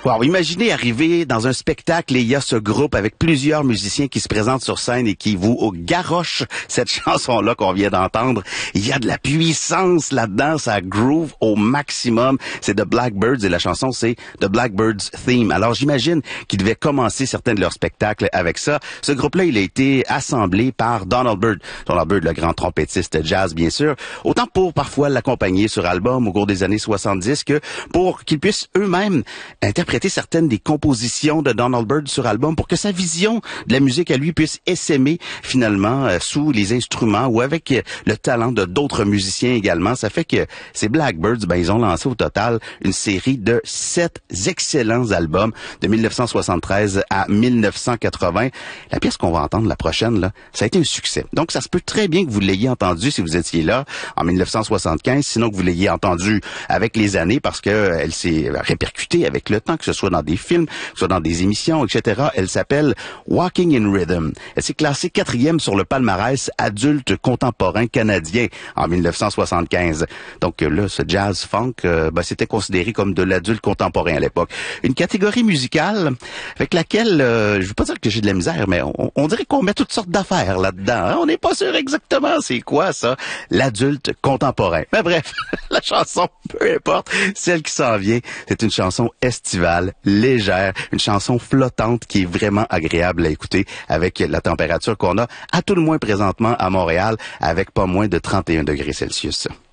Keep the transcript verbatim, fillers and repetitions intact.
Wow, imaginez arriver dans un spectacle et il y a ce groupe avec plusieurs musiciens qui se présentent sur scène et qui vous garochent cette chanson-là qu'on vient d'entendre. Il y a de la puissance là-dedans, ça groove au maximum. C'est The Blackbirds et la chanson, c'est The Blackbirds Theme. Alors j'imagine qu'ils devaient commencer certains de leurs spectacles avec ça. Ce groupe-là, il a été assemblé par Donald Byrd. Donald Byrd, le grand trompettiste jazz, bien sûr. Autant pour parfois l'accompagner sur album au cours des années soixante-dix que pour qu'ils puissent eux-mêmes interpréter certaines des compositions de Donald Byrd sur album pour que sa vision de la musique à lui puisse essaimer finalement euh, sous les instruments ou avec euh, le talent de d'autres musiciens également. Ça fait que ces Blackbirds, ben, ils ont lancé au total une série de sept excellents albums de mille neuf cent soixante-treize à mille neuf cent quatre-vingts. La pièce qu'on va entendre la prochaine, là, ça a été un succès. Donc, ça se peut très bien que vous l'ayez entendu si vous étiez là en mille neuf cent soixante-quinze, sinon que vous l'ayez entendu avec les années parce que euh, elle s'est répercutée avec le temps, que ce soit dans des films, que ce soit dans des émissions, et cetera. Elle s'appelle Walking in Rhythm. Elle s'est classée quatrième sur le palmarès adulte contemporain canadien en mille neuf cent soixante-quinze. Donc là, ce jazz funk, euh, ben, c'était considéré comme de l'adulte contemporain à l'époque. Une catégorie musicale avec laquelle, euh, je veux pas dire que j'ai de la misère, mais on, on dirait qu'on met toutes sortes d'affaires là-dedans. Hein? On n'est pas sûr exactement c'est quoi ça, l'adulte contemporain. Mais bref, la chanson, peu importe, celle qui s'en vient, c'est une chanson estivale, légère, une chanson flottante qui est vraiment agréable à écouter avec la température qu'on a, à tout le moins présentement à Montréal, avec pas moins de trente et un degrés Celsius.